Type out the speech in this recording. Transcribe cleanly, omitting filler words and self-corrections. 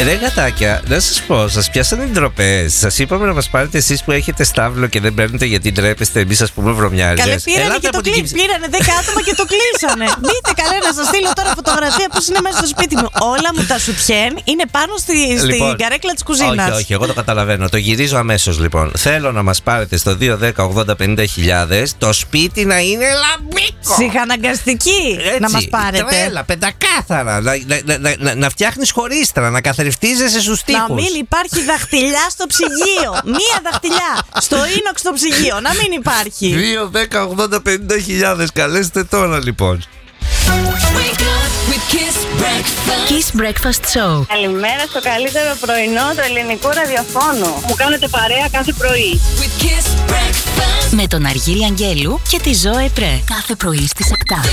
Ρε γατάκια, να σας πω, σας πιάσανε ντροπές. Σας είπαμε να μας πάρετε εσείς που έχετε στάβλο και δεν παίρνετε γιατί ντρέπεστε εμείς, ας πούμε, βρωμιάριδες. Καλέ, πήρανε και το κλείσανε. Πήρανε 10 άτομα και το κλείσανε. Δείτε καλέ, να σας στείλω τώρα φωτογραφία πώς είναι μέσα στο σπίτι μου. Όλα μου τα σουτιέν είναι πάνω στην καρέκλα της κουζίνας. Όχι, εγώ το καταλαβαίνω. Το γυρίζω αμέσως λοιπόν. Θέλω να μας πάρετε στο 210-80-50.000 το σπίτι να είναι λαμπίκο. Ψυχαναγκαστική να μας πάρετε. Τρέλα, πεντακάθαρα. Να φτιάχνεις χωρίστρα, να καθρεφτίζεσαι στους τοίχους. Να μην υπάρχει δαχτυλιά στο ψυγείο. Μία δαχτυλιά στο ίνοξ στο ψυγείο. Να μην υπάρχει. 210-80-50.000. Καλέστε τώρα λοιπόν. Kiss Breakfast Show. Καλημέρα στο καλύτερο πρωινό του ελληνικού ραδιοφώνου. Μου κάνετε παρέα κάθε πρωί. Με τον Αργύρη Αγγέλου και τη Ζωέ Πρέ. Κάθε πρωί στις 7.